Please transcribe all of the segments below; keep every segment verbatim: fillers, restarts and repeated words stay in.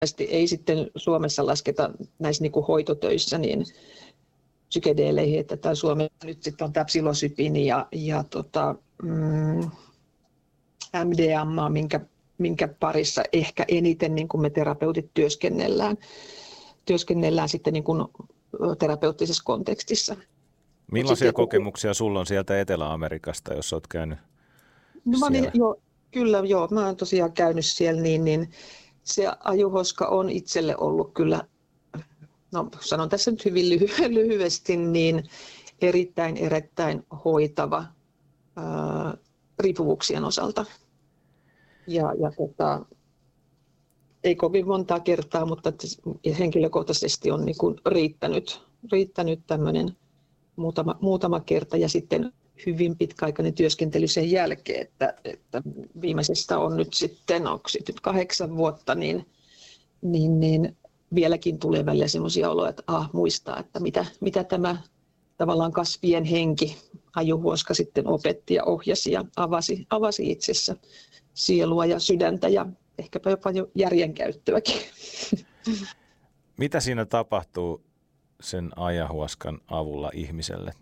ei sitten Suomessa lasketa näissä niin kuin hoitotöissä niin psykedeeleihin, että tämä Suomessa nyt sitten on tämä psilosybiini ja, ja tota, mm, M D M A, minkä, minkä parissa ehkä eniten niin kuin me terapeutit työskennellään, työskennellään sitten niin kuin terapeuttisessa kontekstissa. Millaisia sitten, kokemuksia sulla on sieltä Etelä-Amerikasta, jos olet käynyt no, mä siellä? Niin, jo, kyllä, joo. Mä oon tosiaan käynyt siellä, niin, niin se ajuhoska on itselle ollut kyllä, no sanon tässä nyt hyvin lyhy- lyhyesti, niin erittäin, erittäin hoitava ää, riippuvuuksien osalta. Ja, ja tota, ei kovin montaa kertaa, mutta henkilökohtaisesti on niin kuin riittänyt, riittänyt tämmöinen muutama, muutama kerta ja sitten hyvin pitkäaikainen työskentely sen jälkeen, että, että viimeisestä on nyt sitten, onko sitten nyt kahdeksan vuotta, niin, niin, niin vieläkin tulee välillä semmoisia oloja, että ah, muistaa, että mitä, mitä tämä tavallaan kasvien henki, ajuhuoska sitten opetti ja ohjasi ja avasi, avasi itsessä sielua ja sydäntä ja ehkäpä jopa jo järjenkäyttöäkin. Mitä siinä tapahtuu sen ayahuaskan avulla ihmiselle?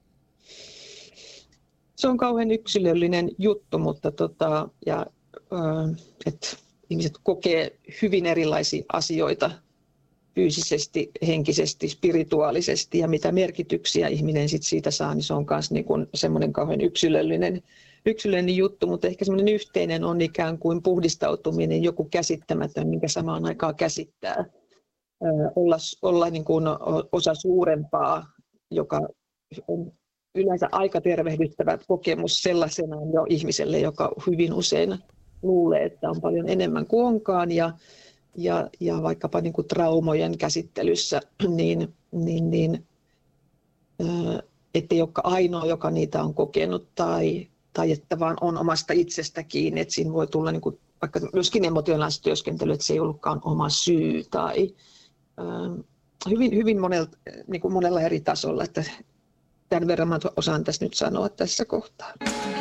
Se on kauhean yksilöllinen juttu, mutta tota, ja, äh, et ihmiset kokee hyvin erilaisia asioita fyysisesti, henkisesti, spirituaalisesti ja mitä merkityksiä ihminen sit siitä saa, niin se on myös niinku semmoinen kauhean yksilöllinen, yksilöllinen juttu, mutta ehkä semmoinen yhteinen on ikään kuin puhdistautuminen, joku käsittämätön, minkä samaan aikaan käsittää. Äh, olla olla niin kuin osa suurempaa, joka on yleensä aika tervehdyttävä kokemus sellaisenaan jo ihmiselle, joka hyvin usein luulee, että on paljon enemmän kuin onkaan. Ja, ja, ja vaikkapa niin kuin traumojen käsittelyssä, niin, niin, niin ettei olekaan ainoa, joka niitä on kokenut, tai, tai että vaan on omasta itsestä kiinni. Että siinä voi tulla niin kuin, vaikka myöskin emotionaalista työskentelyä, että se ei ollutkaan oma syy. Tai, äh, hyvin hyvin monella, niin kuin monella eri tasolla. Että tämän verran mä osaan tässä nyt sanoa tässä kohtaa.